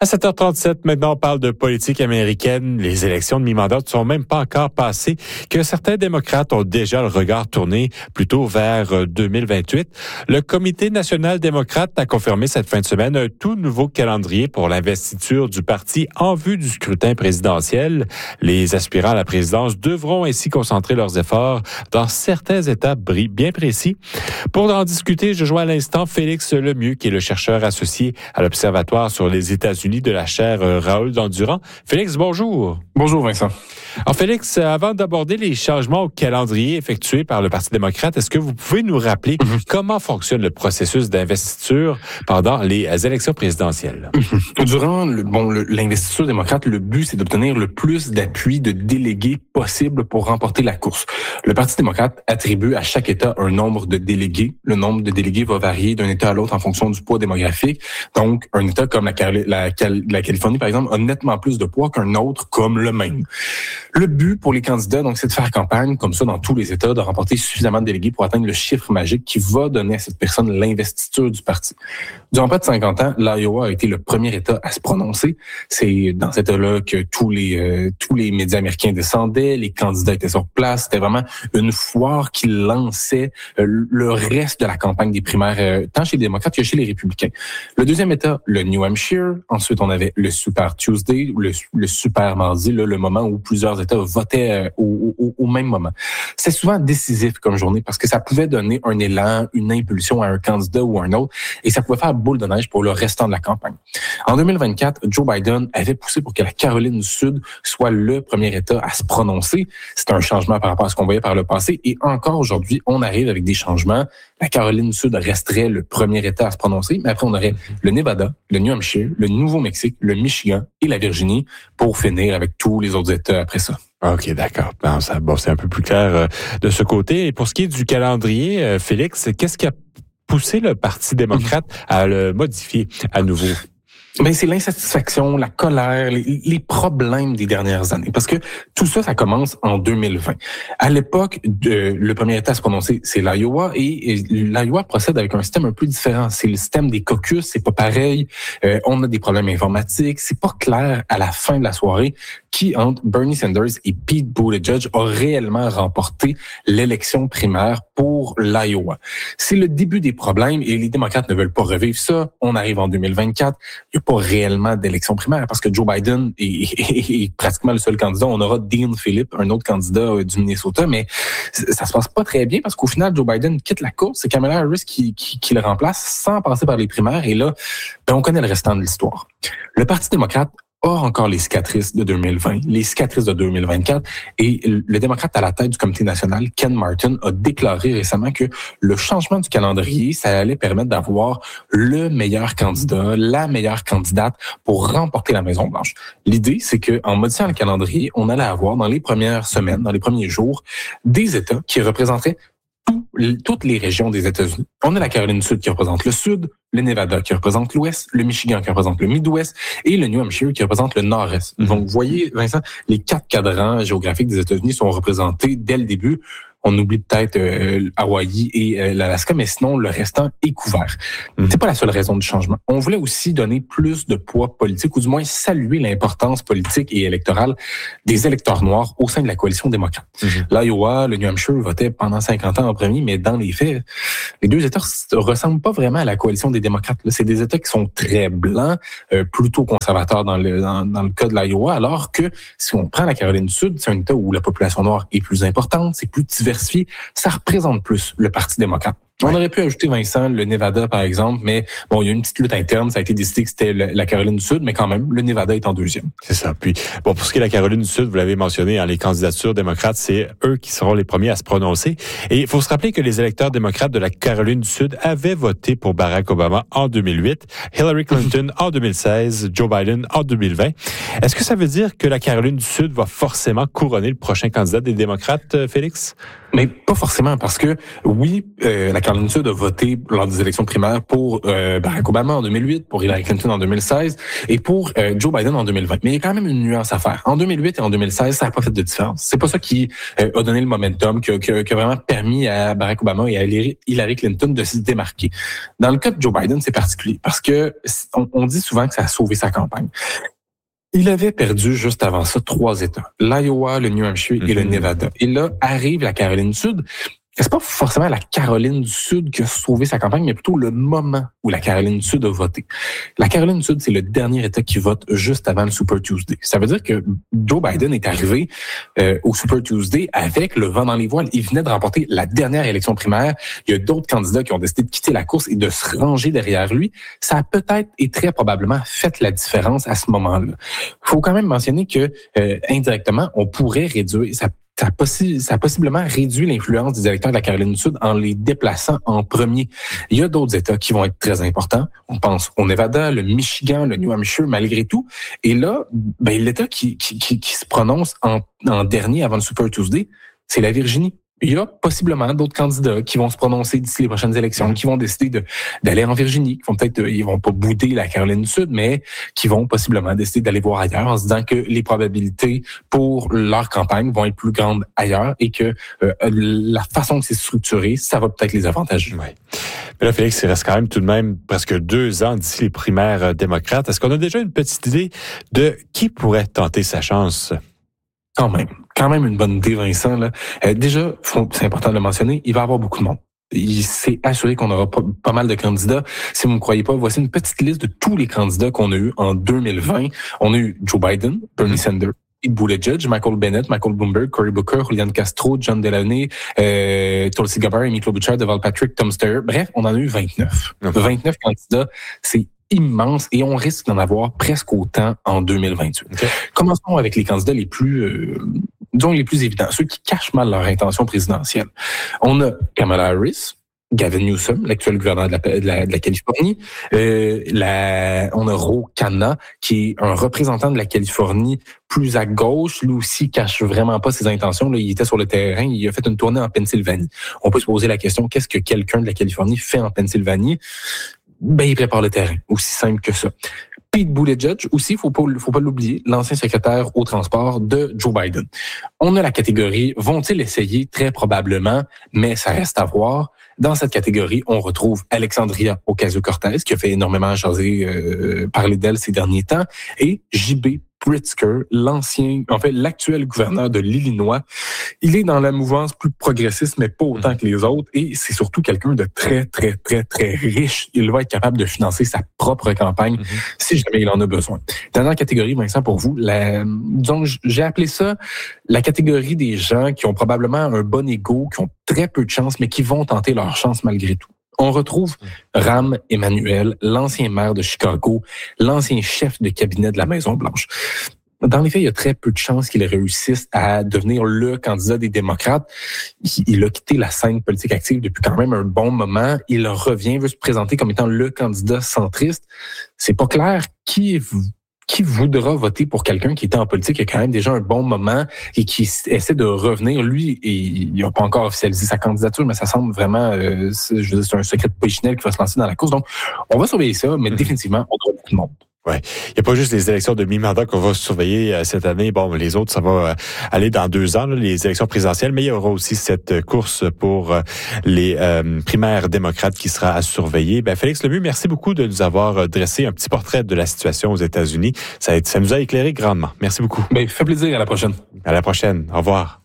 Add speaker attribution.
Speaker 1: À 7h37, maintenant, on parle de politique américaine. Les élections de mi-mandat ne sont même pas encore passées, que certains démocrates ont déjà le regard tourné plutôt vers 2028. Le Comité national démocrate a confirmé cette fin de semaine un tout nouveau calendrier pour l'investiture du parti en vue du scrutin présidentiel. Les aspirants à la présidence devront ainsi concentrer leurs efforts dans certains États bien précis. Pour en discuter, je joins à l'instant Félix Lemieux, qui est le chercheur associé à l'Observatoire sur les États-Unis de la chaire Raoul Dandurand. Félix, bonjour.
Speaker 2: Bonjour Vincent.
Speaker 1: Alors Félix, avant d'aborder les changements au calendrier effectués par le Parti démocrate, est-ce que vous pouvez nous rappeler comment fonctionne le processus d'investiture pendant les élections présidentielles?
Speaker 2: Durant l'investiture démocrate, le but, c'est d'obtenir le plus d'appui de délégués possible pour remporter la course. Le Parti démocrate attribue à chaque État un nombre de délégués. Le nombre de délégués va varier d'un État à l'autre en fonction du poids démographique. Donc, un État comme la Californie, par exemple, a nettement plus de poids qu'un autre comme le Maine. Le but pour les candidats, donc, c'est de faire campagne, comme ça, dans tous les États, de remporter suffisamment de délégués pour atteindre le chiffre magique qui va donner à cette personne l'investiture du parti. Durant près de 50 ans, l'Iowa a été le premier État à se prononcer. C'est dans cet État-là que tous les médias américains descendaient, les candidats étaient sur place. C'était vraiment une foire qui lançait le reste de la campagne des primaires, tant chez les démocrates que chez les républicains. Le deuxième État, le New Hampshire. Ensuite, on avait le Super Tuesday, le Super Mardi, là, le moment où plusieurs États votaient au même moment. C'est souvent décisif comme journée parce que ça pouvait donner un élan, une impulsion à un candidat ou à un autre, et ça pouvait faire boule de neige pour le restant de la campagne. En 2024, Joe Biden avait poussé pour que la Caroline du Sud soit le premier État à se prononcer. C'est un changement par rapport à ce qu'on voyait par le passé, et encore aujourd'hui, on arrive avec des changements. La Caroline du Sud resterait le premier État à se prononcer, mais après, on aurait le Nevada, le New Hampshire, le Nouveau-Mexique, le Michigan et la Virginie pour finir avec tous les autres États après ça.
Speaker 1: OK, d'accord. C'est un peu plus clair de ce côté. Et pour ce qui est du calendrier, Félix, qu'est-ce qui a poussé le Parti démocrate à le modifier à nouveau?
Speaker 2: Ben, c'est l'insatisfaction, la colère, les problèmes des dernières années. Parce que tout ça, ça commence en 2020. À l'époque, le premier État à se prononcer, c'est l'Iowa, et l'Iowa procède avec un système un peu différent. C'est le système des caucus, c'est pas pareil. On a des problèmes informatiques. C'est pas clair à la fin de la soirée qui, entre Bernie Sanders et Pete Buttigieg, a réellement remporté l'élection primaire pour l'Iowa. C'est le début des problèmes et les démocrates ne veulent pas revivre ça. On arrive en 2024. Il n'y a pas réellement d'élection primaire parce que Joe Biden est pratiquement le seul candidat. On aura Dean Phillips, un autre candidat du Minnesota, mais ça se passe pas très bien parce qu'au final, Joe Biden quitte la course. C'est Kamala Harris qui le remplace sans passer par les primaires. Et là, on connaît le restant de l'histoire. Le Parti démocrate a encore les cicatrices de 2020, les cicatrices de 2024. Et le démocrate à la tête du comité national, Ken Martin, a déclaré récemment que le changement du calendrier, ça allait permettre d'avoir le meilleur candidat, la meilleure candidate pour remporter la Maison-Blanche. L'idée, c'est qu'en modifiant le calendrier, on allait avoir dans les premières semaines, dans les premiers jours, des États qui représenteraient toutes les régions des États-Unis. On a la Caroline du Sud qui représente le Sud, le Nevada qui représente l'Ouest, le Michigan qui représente le Midwest et le New Hampshire qui représente le Nord-Est. Donc, vous voyez, Vincent, les 4 cadrans géographiques des États-Unis sont représentés dès le début. On oublie peut-être Hawaï et l'Alaska, mais sinon, le restant est couvert. C'est pas la seule raison du changement. On voulait aussi donner plus de poids politique, ou du moins saluer l'importance politique et électorale des électeurs noirs au sein de la coalition démocrate. L'Iowa, le New Hampshire votaient pendant 50 ans en premier, mais dans les faits, les deux États ressemblent pas vraiment à la coalition des démocrates. Là, c'est des États qui sont très blancs, plutôt conservateurs dans le cas de l'Iowa, alors que si on prend la Caroline du Sud, c'est un État où la population noire est plus importante, c'est plus diversifié, ça représente plus le Parti démocrate. On aurait pu ajouter, Vincent, le Nevada, par exemple, mais bon, il y a une petite lutte interne. Ça a été décidé que c'était la Caroline du Sud, mais quand même, le Nevada est en deuxième.
Speaker 1: C'est ça. Puis, bon, pour ce qui est de la Caroline du Sud, vous l'avez mentionné, les candidatures démocrates, c'est eux qui seront les premiers à se prononcer. Et il faut se rappeler que les électeurs démocrates de la Caroline du Sud avaient voté pour Barack Obama en 2008, Hillary Clinton en 2016, Joe Biden en 2020. Est-ce que ça veut dire que la Caroline du Sud va forcément couronner le prochain candidat des démocrates, Félix?
Speaker 2: Mais pas forcément, parce que oui, la Caroline du Sud a voté lors des élections primaires pour Barack Obama en 2008, pour Hillary Clinton en 2016 et pour Joe Biden en 2020. Mais il y a quand même une nuance à faire. En 2008 et en 2016, ça n'a pas fait de différence. C'est pas ça qui a donné le momentum, qui a vraiment permis à Barack Obama et à Hillary Clinton de se démarquer. Dans le cas de Joe Biden, c'est particulier parce que on dit souvent que ça a sauvé sa campagne. Il avait perdu juste avant ça 3 États, l'Iowa, le New Hampshire et le Nevada. Et là, arrive la Caroline du Sud. C'est pas forcément la Caroline du Sud qui a sauvé sa campagne, mais plutôt le moment où la Caroline du Sud a voté. La Caroline du Sud, c'est le dernier État qui vote juste avant le Super Tuesday. Ça veut dire que Joe Biden est arrivé au Super Tuesday avec le vent dans les voiles. Il venait de remporter la dernière élection primaire. Il y a d'autres candidats qui ont décidé de quitter la course et de se ranger derrière lui. Ça a peut-être et très probablement fait la différence à ce moment-là. Il faut quand même mentionner que indirectement, on pourrait réduire ça a possiblement réduit l'influence des électeurs de la Caroline du Sud en les déplaçant en premier. Il y a d'autres États qui vont être très importants. On pense au Nevada, le Michigan, le New Hampshire, malgré tout. Et là, l'État qui se prononce en dernier avant le Super Tuesday, c'est la Virginie. Il y a possiblement d'autres candidats qui vont se prononcer d'ici les prochaines élections, qui vont décider d'aller en Virginie, qui vont ils vont pas bouder la Caroline du Sud, mais qui vont possiblement décider d'aller voir ailleurs en se disant que les probabilités pour leur campagne vont être plus grandes ailleurs et que la façon que c'est structuré, ça va peut-être les avantager.
Speaker 1: Oui. Mais là, Félix, il reste quand même tout de même presque 2 ans d'ici les primaires démocrates. Est-ce qu'on a déjà une petite idée de qui pourrait tenter sa chance?
Speaker 2: Quand même une bonne idée, Vincent. Là. Déjà, c'est important de le mentionner, il va y avoir beaucoup de monde. Il s'est assuré qu'on aura pas mal de candidats. Si vous ne me croyez pas, voici une petite liste de tous les candidats qu'on a eu en 2020. On a eu Joe Biden, Bernie Sanders, Pete Buttigieg, Michael Bennet, Michael Bloomberg, Cory Booker, Julian Castro, John Delaney, Tulsi Gabbard, Amy Klobuchar, Deval Patrick, Tom Steyer. Bref, on en a eu 29. 29 candidats, c'est immense et on risque d'en avoir presque autant en 2028. Okay. Commençons avec les candidats les plus évidents, ceux qui cachent mal leur intention présidentielle. On a Kamala Harris, Gavin Newsom, l'actuel gouverneur de la Californie. On a Ro Khanna, qui est un représentant de la Californie plus à gauche. Lui aussi cache vraiment pas ses intentions. Là, il était sur le terrain. Il a fait une tournée en Pennsylvanie. On peut se poser la question, qu'est-ce que quelqu'un de la Californie fait en Pennsylvanie? Il prépare le terrain. Aussi simple que ça. Pete Buttigieg, aussi, faut pas l'oublier, l'ancien secrétaire au transport de Joe Biden. On a la catégorie, vont-ils essayer? Très probablement, mais ça reste à voir. Dans cette catégorie, on retrouve Alexandria Ocasio-Cortez, qui a fait énormément parler d'elle ces derniers temps, et J.B. Pritzker, l'actuel gouverneur de l'Illinois. Il est dans la mouvance plus progressiste, mais pas autant que les autres. Et c'est surtout quelqu'un de très, très, très, très riche. Il va être capable de financer sa propre campagne si jamais il en a besoin. Dernière catégorie, Vincent, pour vous. Donc, j'ai appelé ça la catégorie des gens qui ont probablement un bon ego, qui ont très peu de chance, mais qui vont tenter leur chance malgré tout. On retrouve Rahm Emanuel, l'ancien maire de Chicago, l'ancien chef de cabinet de la Maison-Blanche. Dans les faits, il y a très peu de chances qu'il réussisse à devenir le candidat des démocrates. Il a quitté la scène politique active depuis quand même un bon moment. Il revient, veut se présenter comme étant le candidat centriste. C'est pas clair qui voudra voter pour quelqu'un qui était en politique il y a quand même déjà un bon moment et qui essaie de revenir. Lui, il n'a pas encore officialisé sa candidature, mais ça semble vraiment, c'est un secret de polichinelle qui va se lancer dans la course. Donc, on va surveiller ça, mais définitivement, on aura beaucoup de monde.
Speaker 1: Ouais, il n'y a pas juste les élections de mi-mandat qu'on va surveiller cette année. Bon, les autres, ça va aller dans 2 ans, là, les élections présidentielles, mais il y aura aussi cette course pour les primaires démocrates qui sera à surveiller. Félix Lemieux, merci beaucoup de nous avoir dressé un petit portrait de la situation aux États-Unis. Ça nous a éclairé grandement. Merci beaucoup.
Speaker 2: Fait plaisir. À la prochaine.
Speaker 1: À la prochaine. Au revoir.